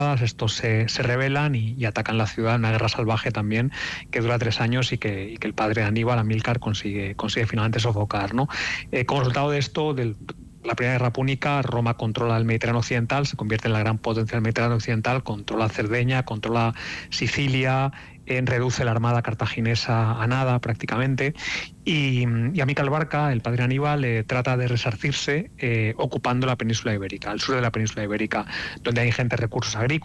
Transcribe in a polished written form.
estos se rebelan y atacan la ciudad, una guerra salvaje también que dura 3 años y que el padre de Aníbal, Amílcar, consigue finalmente sofocar, ¿no? Como resultado de esto, la Primera Guerra Púnica, Roma controla el Mediterráneo occidental, se convierte en la gran potencia del Mediterráneo occidental, controla Cerdeña, controla Sicilia, reduce la armada cartaginesa a nada prácticamente, y Amílcar Barca, el padre de Aníbal, trata de resarcirse ocupando la península ibérica, el sur de la península ibérica, donde hay ingentes recursos agrícolas,